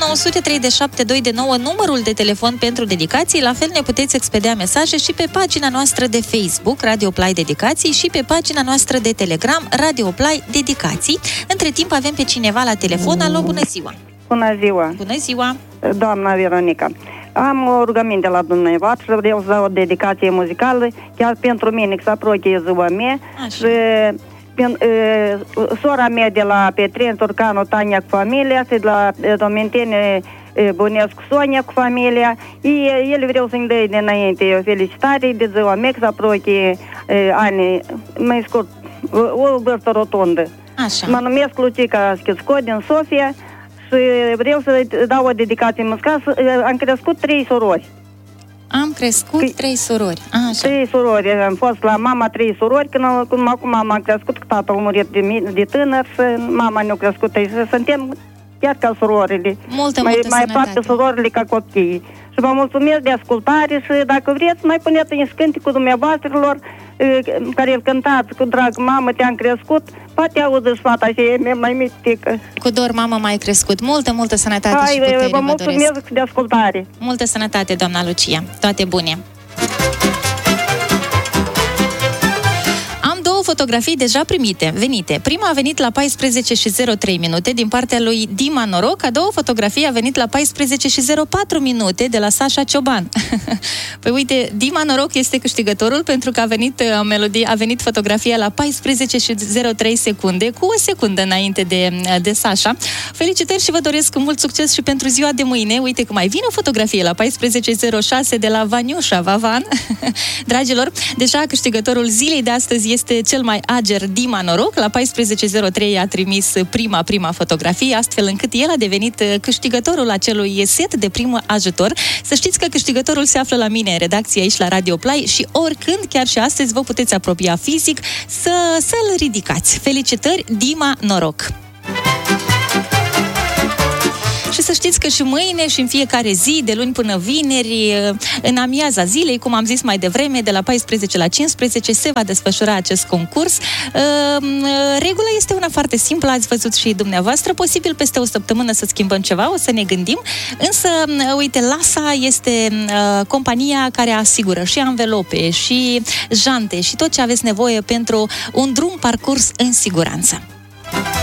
93729 numărul de telefon pentru dedicații. La fel ne puteți expedia mesaje și pe pagina noastră de Facebook, Radio Play Dedicații, și pe pagina noastră de Telegram, Radio Play Dedicații. Între timp avem pe cineva la telefon. Alo, bună ziua! Bună ziua! Bună ziua! Doamna Veronica, am o rugăminte la dumneavoastră, vreau să dau o dedicație muzicală, chiar pentru mine, că se apropie ziua mea. Și sora mea de la Petrin Turcanu, Tania cu familia, și de la Domentene Bunescu, Sonia cu familia. El vreau să-mi dea dinainte felicitări de ziua mea, că se apropie ani, mai scurt, o vârstă rotundă. Așa. Mă numesc Lucica Schisco din Sofia și vreau să dau o dedicație musicală. Am crescut 3 surori. Am crescut 3 surori. Așa. 3 surori. Am fost la mama 3 surori, când acum mama a crescut, că tatăl a murit de tânăr și mama ne-a crescut. Și suntem chiar ca surorile. Multă mai sănătate. aproape surorile ca copiii. Și vă mulțumesc de ascultare și dacă vreți, mai puneți în cântecul dumneavoastră care îl cântați cu drag, mamă, te-am crescut, poate auzi și fata și e mai mitică. Cu dor, mamă, mai crescut. Multă sănătate și putere vă mulțumesc de ascultare. Multă sănătate, doamna Lucia. Toate bune. Fotografii deja venite. Prima a venit la 14:03 din partea lui Dima Noroc, a doua fotografie a venit la 14:04 de la Sasha Cioban. Păi uite, Dima Noroc este câștigătorul pentru că a venit fotografia la 14:03, cu o secundă înainte de Sasha. Felicitări și vă doresc mult succes și pentru ziua de mâine. Uite că mai vine o fotografie la 14:06 de la Vaniușa Vavan. Dragilor, deja câștigătorul zilei de astăzi este cel mai ager Dima Noroc. La 14:03 a trimis prima fotografie, astfel încât el a devenit câștigătorul acelui set de prim ajutor. Să știți că câștigătorul se află la mine în redacție aici la Radio Play și oricând, chiar și astăzi, vă puteți apropia fizic să-l ridicați. Felicitări, Dima Noroc! Și să știți că și mâine și în fiecare zi, de luni până vineri, în amiaza zilei, cum am zis mai devreme, de la 14 la 15, se va desfășura acest concurs. Regula este una foarte simplă, ați văzut și dumneavoastră, posibil peste o săptămână să schimbăm ceva, o să ne gândim, însă, uite, LASA este compania care asigură și anvelope, și jante, și tot ce aveți nevoie pentru un drum parcurs în siguranță.